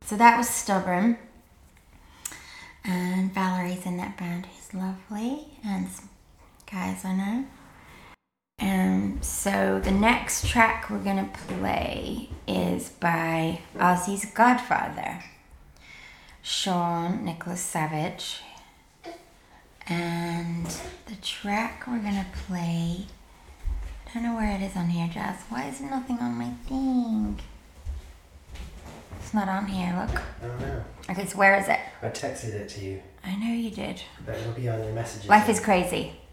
So that was Stubborn. And Valerie's in that band, who's lovely. And some guys I know. So the next track we're going to play is by Ozzy's godfather, Sean Nicholas Savage. And the track we're going to play, I don't know where it is on here, Jazz. Why is there nothing on my thing? It's not on here, look. I don't know. Okay, so where is it? I texted it to you. I know you did. But it'll be on your messages. Life is crazy.